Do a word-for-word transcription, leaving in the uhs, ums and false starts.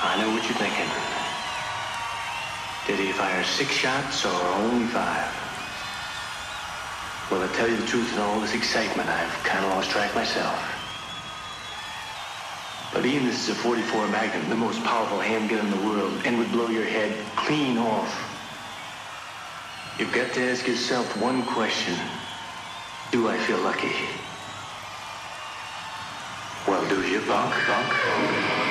I know what you're thinking. Did he fire six shots or only five? Well, to tell you the truth, in all this excitement, I've kind of lost track myself. But Ian, this is a forty-four Magnum, the most powerful handgun in the world, and would blow your head clean off. You've got to ask yourself one question. Do I feel lucky? Well, do you, punk, punk, punk?